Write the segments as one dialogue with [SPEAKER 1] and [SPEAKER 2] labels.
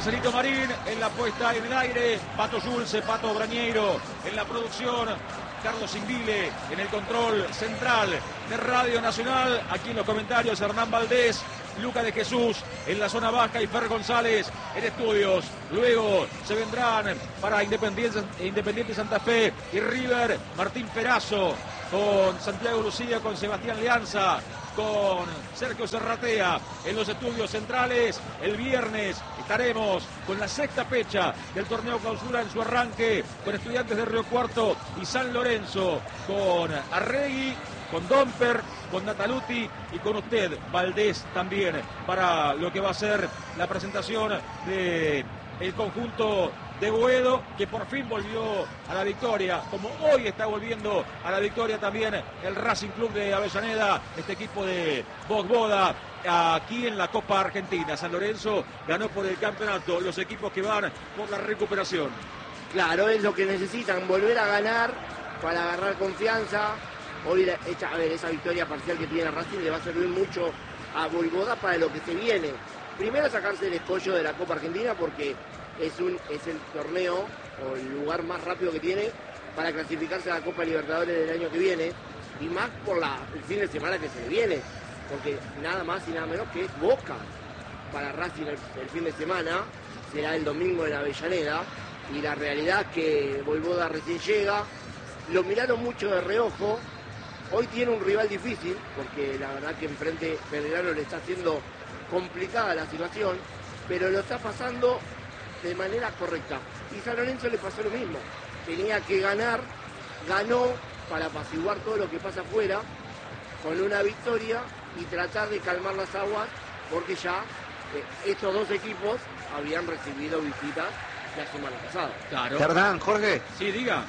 [SPEAKER 1] Marcelito Marín en la puesta en el aire, Pato Yulce, Pato Brañeiro en la producción, Carlos Invile en el control central de Radio Nacional. Aquí en los comentarios Hernán Valdés, Luca de Jesús en la zona baja y Fer González en estudios. Luego se vendrán para Independiente Santa Fe y River, Martín Perazo con Santiago Lucía, con Sebastián Leanza, con Sergio Serratea en los estudios centrales. El viernes estaremos con la sexta fecha del torneo clausura en su arranque, con Estudiantes de Río Cuarto y San Lorenzo, con Arregui, con Domper, con Nataluti y con usted, Valdés, también, para lo que va a ser la presentación de el conjunto de Boedo, que por fin volvió a la victoria, como hoy está volviendo a la victoria también el Racing Club de Avellaneda, este equipo de Boda, aquí en la Copa Argentina. San Lorenzo ganó por el campeonato, los equipos que van por la recuperación.
[SPEAKER 2] Claro, es lo que necesitan, volver a ganar para agarrar confianza. Hoy, esa victoria parcial que tiene Racing le va a servir mucho a Boda para lo que se viene. Primero, sacarse el escollo de la Copa Argentina, porque es el torneo o el lugar más rápido que tiene para clasificarse a la Copa Libertadores del año que viene, y más por el fin de semana que se le viene, porque nada más y nada menos que es Boca para Racing el fin de semana, será el domingo en Avellaneda, y la realidad es que Boda recién llega, lo miraron mucho de reojo. Hoy tiene un rival difícil, porque la verdad que enfrente Belgrano le está haciendo complicada la situación, pero lo está pasando de manera correcta. Y San Lorenzo le pasó lo mismo. Tenía que ganar, ganó para apaciguar todo lo que pasa afuera, con una victoria y tratar de calmar las aguas, porque ya estos dos equipos habían recibido visitas la semana pasada.
[SPEAKER 3] Claro. Hernán, Jorge.
[SPEAKER 1] Sí, diga.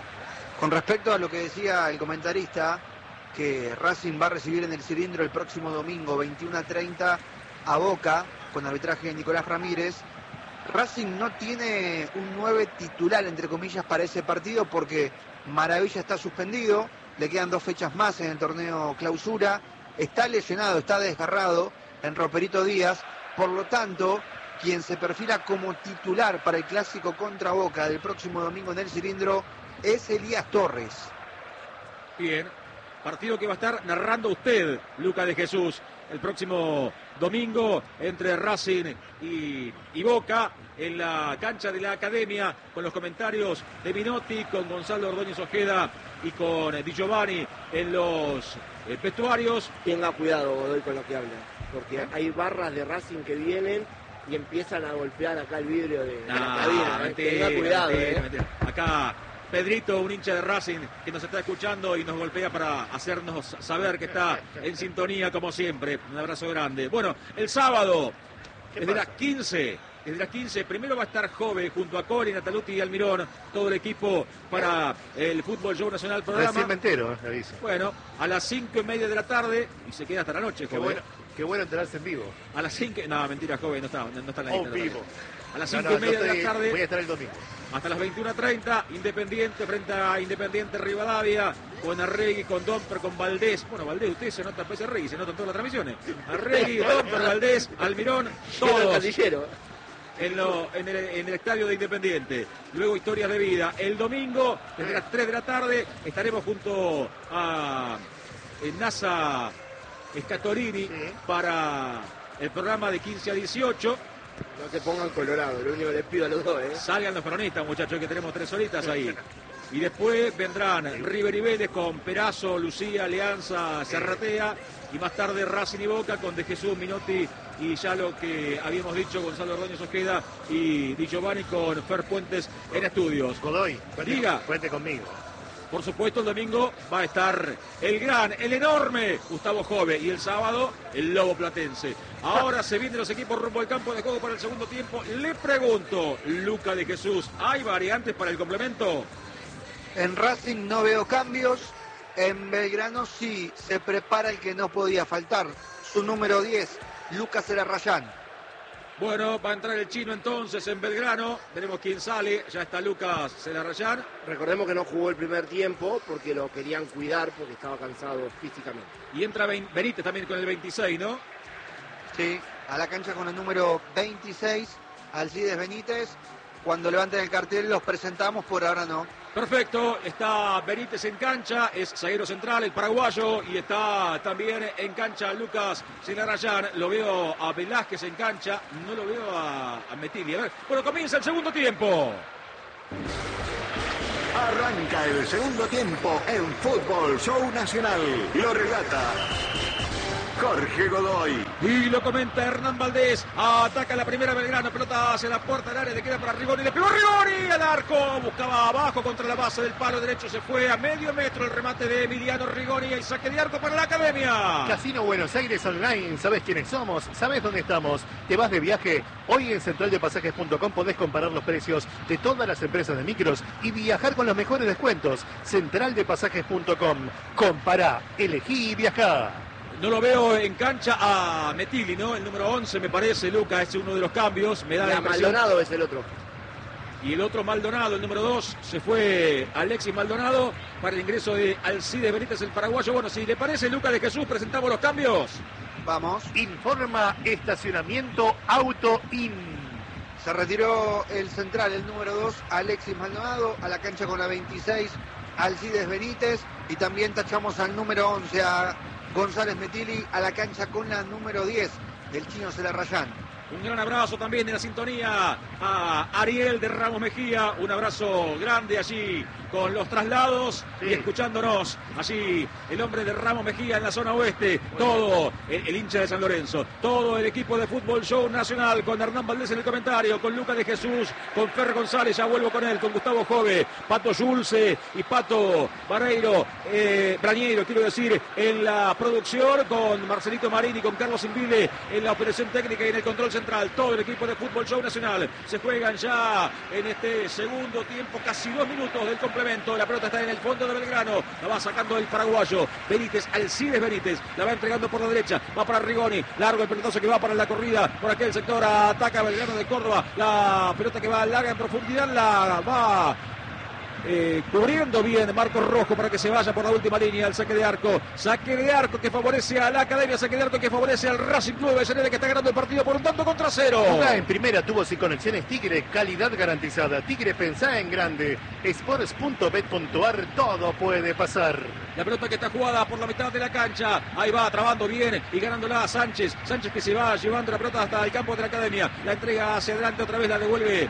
[SPEAKER 3] Con respecto a lo que decía el comentarista, que Racing va a recibir en el Cilindro el próximo domingo 21:30 a Boca, con arbitraje de Nicolás Ramírez. Racing no tiene un 9 titular, entre comillas, para ese partido, porque Maravilla está suspendido, le quedan 2 fechas más en el torneo clausura, está lesionado, está desgarrado en Roperito Díaz, por lo tanto, quien se perfila como titular para el clásico contra Boca del próximo domingo en el Cilindro es Elías Torres.
[SPEAKER 1] Bien, partido que va a estar narrando usted, Luca de Jesús, el próximo domingo entre Racing y Boca en la cancha de la Academia, con los comentarios de Minotti, con Gonzalo Ordóñez Ojeda y con Di Giovanni en los vestuarios.
[SPEAKER 2] Tenga cuidado, Godoy, con lo que habla, porque hay barras de Racing que vienen y empiezan a golpear acá el vidrio de la cabina.
[SPEAKER 1] Mentira,
[SPEAKER 2] tenga cuidado.
[SPEAKER 1] mentira. Acá Pedrito, un hincha de Racing que nos está escuchando y nos golpea para hacernos saber que está en sintonía como siempre. Un abrazo grande. Bueno, el sábado, desde las 15, primero va a estar Jove junto a Cori, Nataluti y Almirón, todo el equipo para el Fútbol Show Nacional programa.
[SPEAKER 4] Recién me entero, aviso.
[SPEAKER 1] Bueno, a las 5:30 de la tarde y se queda hasta la noche, Jove.
[SPEAKER 4] Qué bueno enterarse en vivo.
[SPEAKER 1] A las 5, no, mentira, Jove, no está en la lista.
[SPEAKER 4] Vivo.
[SPEAKER 1] A las 5:30 de la tarde.
[SPEAKER 4] Voy a estar el domingo.
[SPEAKER 1] Hasta las 21:30, Independiente frente a Independiente Rivadavia, con Arregui, con Domper, con Valdés. Bueno, Valdés, usted se nota, pues Arregui, se nota en todas las transmisiones. Arregui, Domper, Valdés, Almirón, todos en el estadio de Independiente. Luego Historias de Vida. El domingo, desde las 3 de la tarde, estaremos junto a NASA Scatorini para el programa de 15 a 18.
[SPEAKER 2] No se pongan colorado, lo único que les pido a los dos,
[SPEAKER 1] Salgan los peronistas, muchachos, que tenemos 3 horitas ahí. Y después vendrán River y Vélez con Perazo, Lucía, Leanza, Serratea. Y más tarde Racing y Boca con De Jesús, Minotti y ya lo que habíamos dicho, Gonzalo Ordóñez Ojeda y Di Giovanni con Fer Puentes en estudios.
[SPEAKER 4] Godoy, cuente conmigo.
[SPEAKER 1] Por supuesto, el domingo va a estar el gran, el enorme Gustavo Jove y el sábado el Lobo Platense. Ahora se vienen los equipos rumbo al campo de juego para el segundo tiempo. Le pregunto, Luca de Jesús, ¿hay variantes para el complemento?
[SPEAKER 3] En Racing no veo cambios, en Belgrano sí se prepara el que no podía faltar, su número 10, Lucas Celarrayán.
[SPEAKER 1] Bueno, va a entrar el chino entonces en Belgrano. Veremos quién sale. Ya está Lucas Celarrayán.
[SPEAKER 2] Recordemos que no jugó el primer tiempo porque lo querían cuidar porque estaba cansado físicamente.
[SPEAKER 1] Y entra Benítez también con el 26, ¿no?
[SPEAKER 3] Sí, a la cancha con el número 26, Alcides Benítez. Cuando levanten el cartel los presentamos, por ahora no.
[SPEAKER 1] Perfecto, está Benítez en cancha, es zaguero central, el paraguayo, y está también en cancha Lucas Zelarayán. Lo veo a Velázquez en cancha, no lo veo a Metilli. A ver, bueno, comienza el segundo tiempo.
[SPEAKER 5] Arranca el segundo tiempo en Fútbol Show Nacional. Lo relata Jorge Godoy.
[SPEAKER 1] Y lo comenta Hernán Valdés. Ataca la primera Belgrano. Pelota hacia la puerta del área. Le queda para Rigoni. Le pegó Rigoni al arco. Buscaba abajo contra la base del palo derecho. Se fue a medio metro el remate de Emiliano Rigoni. El saque de arco para la Academia.
[SPEAKER 4] Casino Buenos Aires Online. ¿Sabés quiénes somos? ¿Sabés dónde estamos? ¿Te vas de viaje? Hoy en centraldepasajes.com podés comparar los precios de todas las empresas de micros y viajar con los mejores descuentos. Centraldepasajes.com. Compará, elegí y viajá.
[SPEAKER 1] No lo veo en cancha a Metilli, ¿no? El número 11 me parece, Luca, es uno de los cambios. Me da la impresión.
[SPEAKER 2] Maldonado es el otro.
[SPEAKER 1] Y el otro Maldonado, el número 2, se fue Alexis Maldonado para el ingreso de Alcides Benítez, el paraguayo. Bueno, si le parece, Luca de Jesús, presentamos los cambios.
[SPEAKER 3] Vamos.
[SPEAKER 4] Informa estacionamiento Auto In.
[SPEAKER 3] Se retiró el central, el número 2, Alexis Maldonado, a la cancha con la 26, Alcides Benítez, y también tachamos al número 11, a González Metilli, a la cancha con la número 10, el chino Zelarayán.
[SPEAKER 1] Un gran abrazo también de la sintonía a Ariel de Ramos Mejía. Un abrazo grande allí con los traslados y escuchándonos. Allí el hombre de Ramos Mejía en la zona oeste. Todo el hincha de San Lorenzo. Todo el equipo de Fútbol Show Nacional con Hernán Valdés en el comentario. Con Lucas de Jesús. Con Fer González. Ya vuelvo con él. Con Gustavo Jove. Pato Yulce y Pato Brañeiro, quiero decir, en la producción. Con Marcelito Marini. Con Carlos Invile en la operación técnica y en el control central. Todo el equipo de Fútbol Show Nacional. Se juegan ya en este segundo tiempo casi 2 minutos del complemento. La pelota está en el fondo de Belgrano. La va sacando el paraguayo Benítez, Alcides Benítez. La va entregando por la derecha. Va para Rigoni. Largo el pelotazo que va para la corrida. Por aquel sector ataca Belgrano de Córdoba. La pelota que va larga en profundidad. La va cubriendo bien Marcos Rojo para que se vaya por la última línea. El saque de arco que favorece a la Academia, saque de arco que favorece al Racing Club de Avellaneda, que está ganando el partido por un tanto contra 0.
[SPEAKER 4] Jugá en primera, tubos y conexiones Tigre, calidad garantizada. Tigre, pensá en grande. Sports.bet.ar, todo puede pasar.
[SPEAKER 1] La pelota que está jugada por la mitad de la cancha. Ahí va, trabando bien y ganándola a Sánchez. Sánchez que se va llevando la pelota hasta el campo de la Academia. La entrega hacia adelante, otra vez la devuelve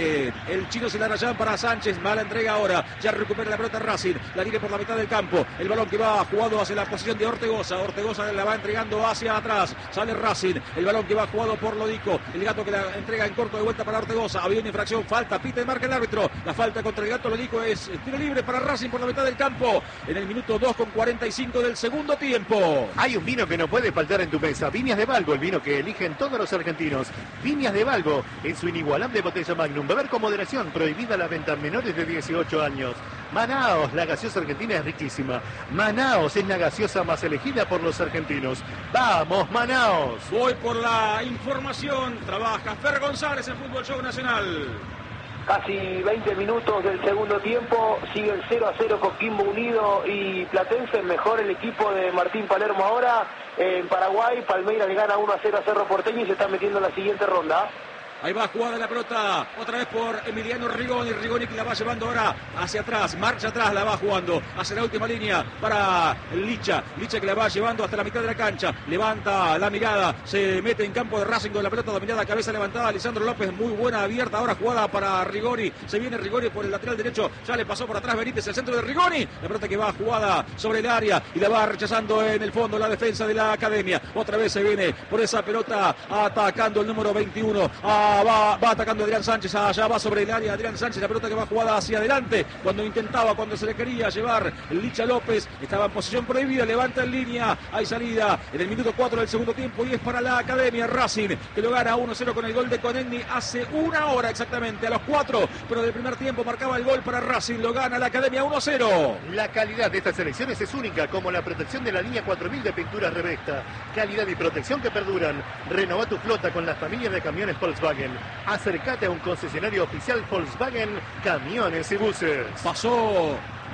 [SPEAKER 1] el chino Zelarayán para Sánchez. Mala entrega ahora. Ya recupera la pelota Racing. La tiene por la mitad del campo. El balón que va jugado hacia la posición de Ortegoza. Ortegoza la va entregando hacia atrás. Sale Racing. El balón que va jugado por Lodico. El Gato que la entrega en corto de vuelta para Ortegoza. Había una infracción. Falta. Pita y marca el árbitro. La falta contra el Gato Lodico es tiro libre para Racing por la mitad del campo. En el minuto 2:45 del segundo tiempo.
[SPEAKER 4] Hay un vino que no puede faltar en tu mesa. Viñas de Valgo, el vino que eligen todos los argentinos. Viñas de Valgo, en su inigualable botella Magnum. Beber con moderación, prohibida la venta a menores de 18 años. Manaos, la gaseosa argentina es riquísima. Manaos es la gaseosa más elegida por los argentinos. ¡Vamos, Manaos!
[SPEAKER 1] Voy por la información. Trabaja Fer González en Fútbol Show Nacional.
[SPEAKER 6] Casi 20 minutos del segundo tiempo, siguen 0-0 Coquimbo Unido y Platense. Mejor el equipo de Martín Palermo ahora en Paraguay. Palmeiras le gana 1-0 a Cerro Porteño y se está metiendo en la siguiente ronda.
[SPEAKER 1] Ahí va jugada la pelota, otra vez por Emiliano Rigoni. Rigoni que la va llevando ahora hacia atrás, marcha atrás, la va jugando hacia la última línea para Licha. Licha que la va llevando hasta la mitad de la cancha. Levanta la mirada, se mete en campo de Racing con la pelota dominada, cabeza levantada. Lisandro López, muy buena abierta. Ahora jugada para Rigoni. Se viene Rigoni por el lateral derecho. Ya le pasó por atrás Benítez, el centro de Rigoni. La pelota que va jugada sobre el área y la va rechazando en el fondo la defensa de la Academia. Otra vez se viene por esa pelota atacando el número 21. Va atacando Adrián Sánchez, allá va sobre el área Adrián Sánchez, la pelota que va jugada hacia adelante, cuando se le quería llevar el Licha López, estaba en posición prohibida, levanta en línea, hay salida en el minuto 4 del segundo tiempo y es para la Academia. Racing que lo gana 1-0 con el gol de Conegni hace una hora exactamente, a los 4, pero del primer tiempo marcaba el gol para Racing, lo gana la Academia 1-0.
[SPEAKER 4] La calidad de estas elecciones es única, como la protección de la línea 4000 de pinturas Revesta. Calidad y protección que perduran. Renova tu flota con las familias de camiones Volkswagen. Acércate a un concesionario oficial Volkswagen, camiones y buses.
[SPEAKER 1] Pasó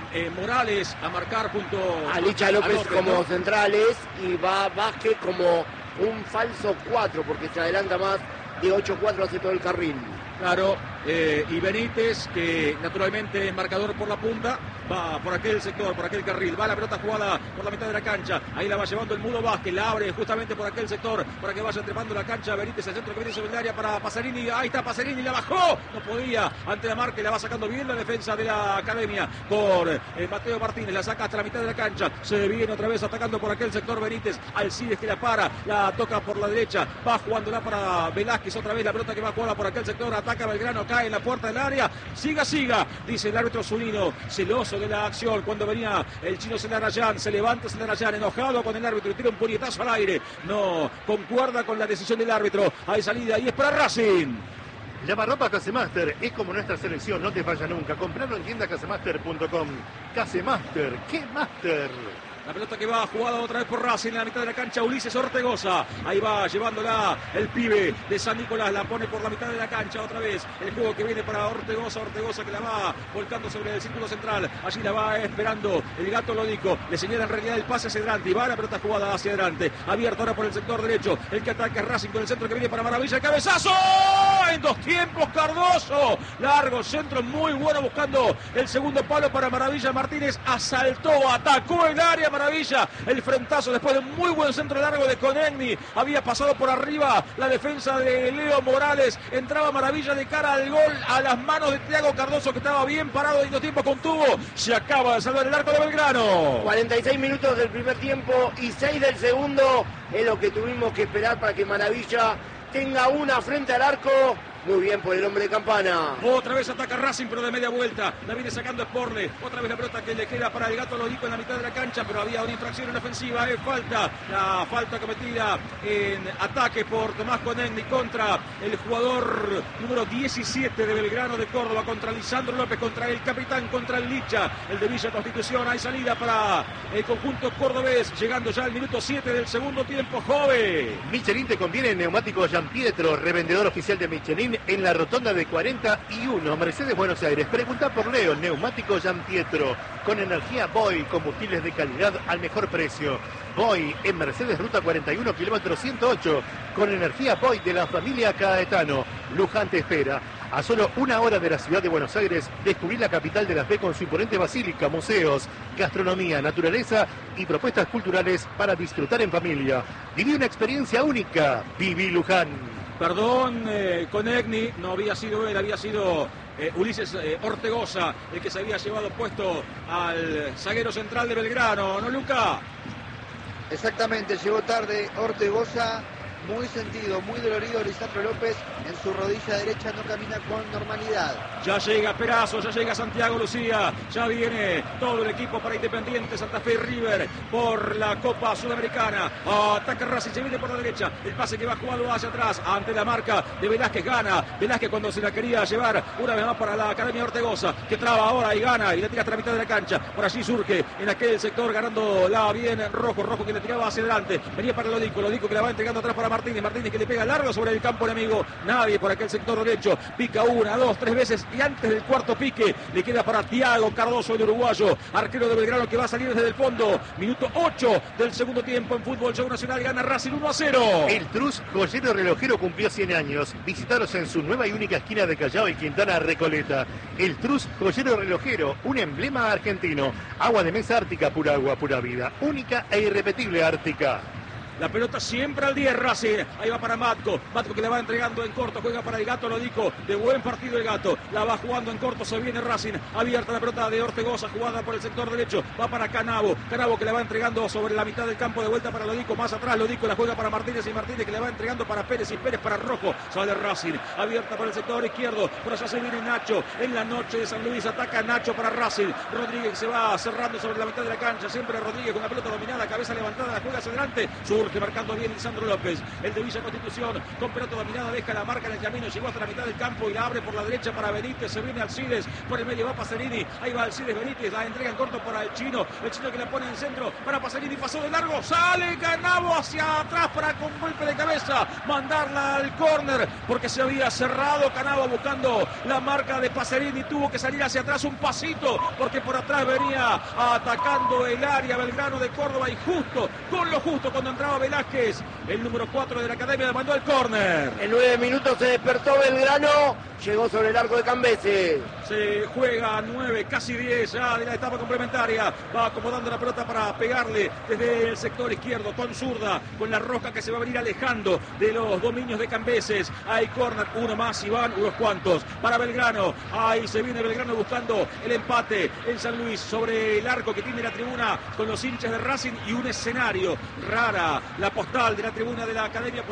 [SPEAKER 1] Morales a marcar junto
[SPEAKER 2] a Licha López como
[SPEAKER 1] ¿no?
[SPEAKER 2] centrales y va Vázquez como un falso 4 porque se adelanta más de 8-4 hace todo el carril.
[SPEAKER 1] Claro, y Benítez, que naturalmente es marcador por la punta, va por aquel sector, por aquel carril, va la pelota jugada por la mitad de la cancha, ahí la va llevando el Mudo Vázquez, la abre justamente por aquel sector, para que vaya trepando la cancha, Benítez, el centro que viene sobre el área para Pasarini, ahí está Pasarini, la bajó, no podía, ante la marca, y la va sacando bien la defensa de la Academia, por Mateo Martínez, la saca hasta la mitad de la cancha, se viene otra vez atacando por aquel sector Benítez, Alcides que la para, la toca por la derecha, va jugándola para Velázquez, otra vez la pelota que va jugada por aquel sector, ataca Belgrano, cae en la puerta del área, siga, dice el árbitro Zunino, celoso de la acción, cuando venía el chino Celarayán, se levanta Celarayán, enojado con el árbitro, y tira un puñetazo al aire, no concuerda con la decisión del árbitro, hay salida y es para Racing.
[SPEAKER 4] Lavarropa Casemaster es como nuestra selección, no te falla nunca. Comprarlo en tiendacasemaster.com. Casemaster, ¿qué Master?
[SPEAKER 1] La pelota que va jugada otra vez por Racing en la mitad de la cancha, Ulises Ortegoza. Ahí va llevándola el pibe de San Nicolás, la pone por la mitad de la cancha otra vez. El juego que viene para Ortegoza que la va volcando sobre el círculo central. Allí la va esperando el Gato Lodico. Le señala en realidad el pase hacia adelante y va la pelota jugada hacia adelante. Abierto ahora por el sector derecho. El que ataca es Racing con el centro que viene para Maravilla. El cabezazo en 2 tiempos, Cardoso. Largo centro muy bueno buscando el segundo palo para Maravilla. Martínez asaltó, atacó el área. Maravilla, el frentazo después de un muy buen centro largo de Conegni, había pasado por arriba la defensa de Leo Morales, entraba Maravilla de cara al gol, a las manos de Thiago Cardoso, que estaba bien parado y 2 tiempos contuvo, se acaba de salvar el arco de Belgrano.
[SPEAKER 2] 46 minutos del primer tiempo y 6 del segundo, es lo que tuvimos que esperar para que Maravilla tenga una frente al arco. Muy bien por el hombre de Campana.
[SPEAKER 1] Otra vez ataca Racing, pero de media vuelta. La viene sacando Sporle. Otra vez la pelota que le queda para el Gato Lodico en la mitad de la cancha, pero había una infracción en ofensiva. Es falta. La falta cometida en ataque por Tomás Conegni contra el jugador número 17 de Belgrano de Córdoba, contra Lisandro López, contra el capitán, contra el Licha, el de Villa Constitución. Hay salida para el conjunto cordobés, llegando ya al minuto 7 del segundo tiempo. Jove.
[SPEAKER 4] Michelin te conviene neumático Gianpietro, revendedor oficial de Michelin en la rotonda de 41, Mercedes, Buenos Aires. Pregunta por Leo, neumático Gianpietro, con energía Boy, combustibles de calidad al mejor precio. Boy en Mercedes, ruta 41, kilómetro 108, con energía Boy de la familia Caetano. Luján te espera. A solo 1 hora de la ciudad de Buenos Aires, descubrir la capital de la fe con su imponente basílica, museos, gastronomía, naturaleza y propuestas culturales para disfrutar en familia. Viví una experiencia única. Viví Luján.
[SPEAKER 1] Perdón, Conegni, no había sido él, había sido Ulises Ortegoza, el que se había llevado puesto al zaguero central de Belgrano, ¿no, Luca?
[SPEAKER 3] Exactamente, llegó tarde Ortegoza, muy sentido, muy dolorido. Lisandro López en su rodilla derecha no camina con normalidad.
[SPEAKER 1] Ya llega Perazo, ya llega Santiago Lucía, ya viene todo el equipo para Independiente Santa Fe y River por la Copa Sudamericana. Ataca Racing, se viene por la derecha, el pase que va jugado hacia atrás, ante la marca de Velázquez, gana Velázquez cuando se la quería llevar una vez más para la Academia Ortegoza, que traba ahora y gana y la tira hasta la mitad de la cancha. Por allí surge en aquel sector ganando la bien Rojo que le tiraba hacia adelante, venía para Lodico que la va entregando atrás para Martínez que le pega largo sobre el campo enemigo, nadie por aquel sector derecho, pica 1, 2, 3 veces y antes del cuarto pique le queda para Thiago Cardoso, el uruguayo, arquero de Belgrano, que va a salir desde el fondo. Minuto 8 del segundo tiempo en Fútbol Show Nacional, gana Racing 1-0.
[SPEAKER 4] El Trus Joyero Relojero cumplió 100 años. Visítalos en su nueva y única esquina de Callao y Quintana Recoleta. El Trus Joyero Relojero, un emblema argentino. Agua de mesa Ártica, pura agua, pura vida. Única e irrepetible Ártica.
[SPEAKER 1] La pelota siempre al 10 Racing. Ahí va para Matco que le va entregando en corto. Juega para el Gato Lodico. De buen partido el Gato. La va jugando en corto. Se viene Racing. Abierta la pelota de Ortegoza. Jugada por el sector derecho. Va para Canavo que le va entregando sobre la mitad del campo. De vuelta para Lodico. Más atrás Lodico la juega para Martínez. Y Martínez que le va entregando para Pérez. Y Pérez para Rojo. Sale Racing. Abierta por el sector izquierdo. Por allá se viene Nacho. En la noche de San Luis ataca Nacho para Racing. Rodríguez se va cerrando sobre la mitad de la cancha. Siempre Rodríguez con la pelota dominada. Cabeza levantada. La juega hacia adelante. Surge marcando bien Lisandro López, el de Villa Constitución, con pelota dominada, deja la marca en el camino, llegó hasta la mitad del campo y la abre por la derecha para Benítez, se viene Alcides, por el medio va Pasarini, ahí va Alcides, Benítez, la entrega en corto para el chino que la pone en centro, para Pasarini, pasó de largo, sale Canavo hacia atrás para con golpe de cabeza, mandarla al córner, porque se había cerrado Canavo buscando la marca de Pasarini, tuvo que salir hacia atrás un pasito, porque por atrás venía atacando el área Belgrano de Córdoba y justo, con lo justo, cuando entraba Estaba Velázquez, el número 4 de la academia, le mandó el córner.
[SPEAKER 2] En 9 minutos se despertó Belgrano, llegó sobre el arco de Cambeses.
[SPEAKER 1] Se juega 9, casi 10 ya de la etapa complementaria. Va acomodando la pelota para pegarle desde el sector izquierdo con zurda, con la Roca que se va a venir alejando de los dominios de Cambeses. Hay córner, uno más y van unos cuantos para Belgrano. Ahí se viene Belgrano buscando el empate en San Luis sobre el arco que tiene la tribuna con los hinchas de Racing y un escenario rara, la postal de la tribuna de la academia.